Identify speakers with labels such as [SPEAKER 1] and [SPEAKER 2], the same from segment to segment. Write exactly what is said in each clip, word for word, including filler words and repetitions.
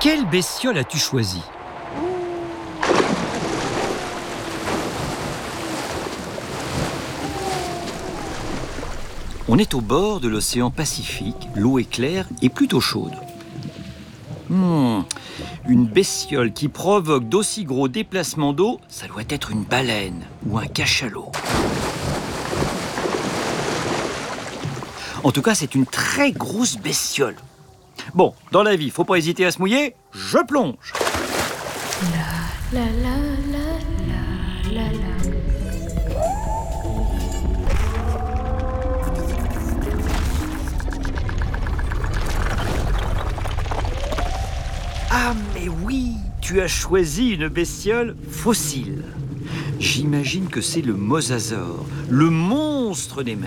[SPEAKER 1] Quelle bestiole as-tu choisi ? On est au bord de l'océan Pacifique, l'eau est claire et plutôt chaude. Hmm, une bestiole qui provoque d'aussi gros déplacements d'eau, ça doit être une baleine ou un cachalot. En tout cas, c'est une très grosse bestiole. Bon, dans la vie, faut pas hésiter à se mouiller, je plonge.
[SPEAKER 2] La la la la la la la.
[SPEAKER 1] Ah mais oui, tu as choisi une bestiole fossile. J'imagine que c'est le mosasaure, le monstre des mers.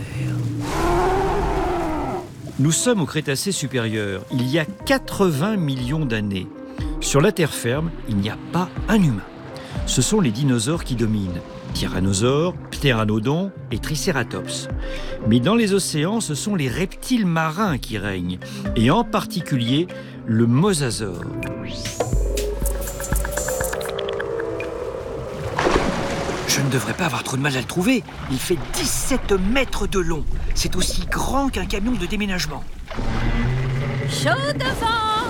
[SPEAKER 1] Nous sommes au Crétacé supérieur, il y a quatre-vingts millions d'années. Sur la terre ferme, il n'y a pas un humain. Ce sont les dinosaures qui dominent. Tyrannosaures, ptéranodons et tricératops. Mais dans les océans, ce sont les reptiles marins qui règnent, et en particulier le mosasaure. Je ne devrais pas avoir trop de mal à le trouver. Il fait dix-sept mètres de long. C'est aussi grand qu'un camion de déménagement.
[SPEAKER 2] Chaud devant.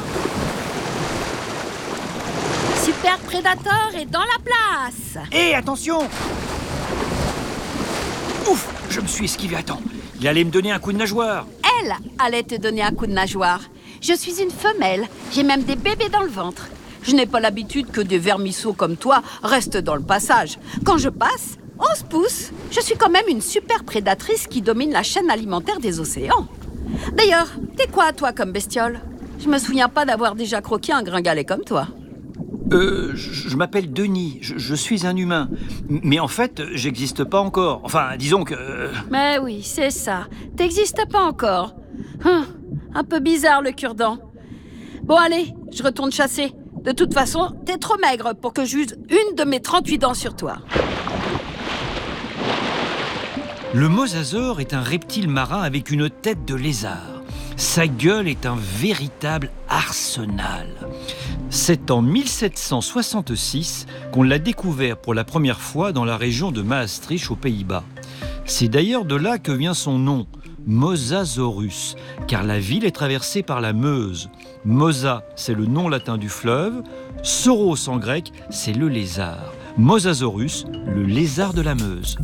[SPEAKER 2] Super Predator est dans la place.
[SPEAKER 1] Hé, attention! Ouf, je me suis esquivé à temps. Il allait me donner un coup de nageoire.
[SPEAKER 2] Elle allait te donner un coup de nageoire. Je suis une femelle. J'ai même des bébés dans le ventre. Je n'ai pas l'habitude que des vermisseaux comme toi restent dans le passage. Quand je passe, on se pousse. Je suis quand même une super prédatrice qui domine la chaîne alimentaire des océans. D'ailleurs, t'es quoi, toi, comme bestiole? Je me souviens pas d'avoir déjà croqué un gringalet comme toi.
[SPEAKER 1] Euh, je, je m'appelle Denis, je, je suis un humain. Mais en fait, j'existe pas encore. Enfin, disons que... euh,
[SPEAKER 2] Mais oui, c'est ça. T'existes pas encore. Hum, un peu bizarre, le cure-dent. Bon, allez, je retourne chasser. De toute façon, t'es trop maigre pour que j'use une de mes trente-huit dents sur toi.
[SPEAKER 1] Le mosasaure est un reptile marin avec une tête de lézard. Sa gueule est un véritable arsenal. C'est en mille sept cent soixante-six qu'on l'a découvert pour la première fois dans la région de Maastricht aux Pays-Bas. C'est d'ailleurs de là que vient son nom, Mosasaurus, car la ville est traversée par la Meuse. Mosa, c'est le nom latin du fleuve. Sauros en grec, c'est le lézard. Mosasaurus, le lézard de la Meuse.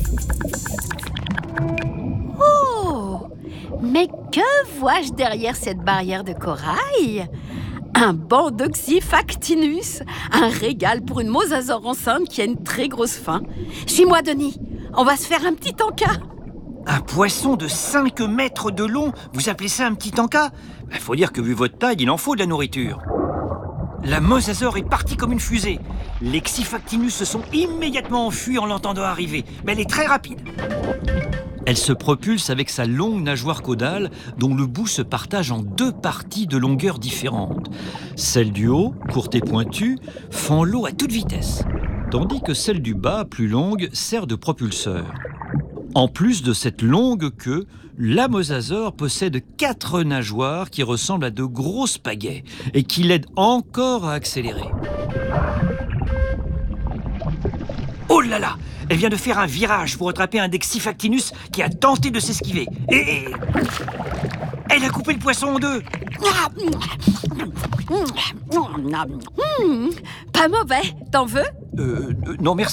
[SPEAKER 2] Oh! Mais que vois-je derrière cette barrière de corail? Un banc d'Oxyphactinus, un régal pour une mosasaure enceinte qui a une très grosse faim. Suis-moi, Denis, on va se faire un petit encas.
[SPEAKER 1] Un poisson de cinq mètres de long, vous appelez ça un petit encas? Il faut dire que vu votre taille, il en faut de la nourriture. La mosasaure est partie comme une fusée. Les Xyphactinus se sont immédiatement enfuis en l'entendant arriver, mais elle est très rapide. Elle se propulse avec sa longue nageoire caudale dont le bout se partage en deux parties de longueur différentes. Celle du haut, courte et pointue, fend l'eau à toute vitesse, tandis que celle du bas, plus longue, sert de propulseur. En plus de cette longue queue, la mosasaure possède quatre nageoires qui ressemblent à de grosses pagaies et qui l'aident encore à accélérer. Oh là là! Elle vient de faire un virage pour attraper un des Xyphactinus qui a tenté de s'esquiver. Et, et... elle a coupé le poisson en deux.
[SPEAKER 2] Mmh, pas mauvais, t'en veux?
[SPEAKER 1] Euh, euh, non merci.